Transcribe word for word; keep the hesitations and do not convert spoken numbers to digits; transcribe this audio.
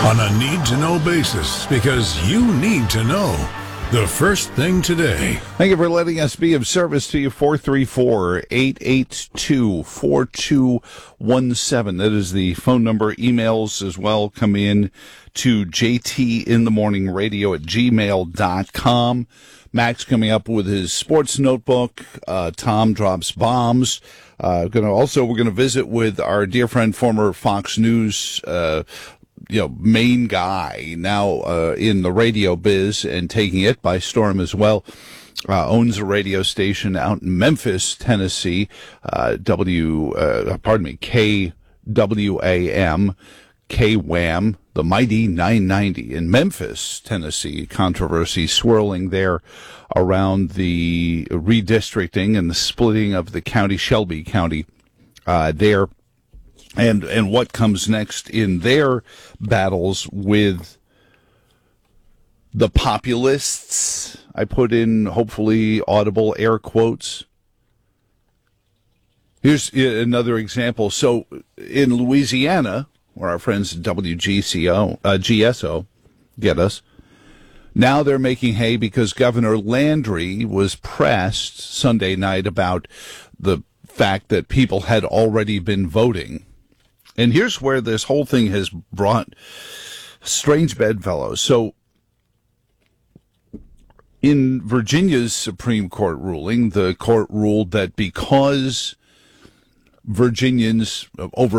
on a need-to-know basis because you need to know the first thing today. Thank you for letting us be of service to you. Four three four, eight eight two, four two one seven. That is the phone number. Emails as well come in to jtinthemorningradio at gmail dot com. Max coming up with his sports notebook. Uh, Tom drops bombs. Uh, gonna also, we're going to visit with our dear friend, former Fox News uh you know, main guy now uh, in the radio biz and taking it by storm as well. Uh, owns a radio station out in Memphis, Tennessee. Uh, W, uh, pardon me, K W A M, K W A M, the mighty nine ninety in Memphis, Tennessee. Controversy swirling there around the redistricting and the splitting of the county, Shelby County, uh, there. And and what comes next in their battles with the populists? I put in, hopefully, audible air quotes. Here's another example. So in Louisiana, where our friends at W G C O, uh, G S O get us, now they're making hay because Governor Landry was pressed Sunday night about the fact that people had already been voting. And here's where this whole thing has brought strange bedfellows. So in Virginia's Supreme Court ruling, the court ruled that because Virginians, over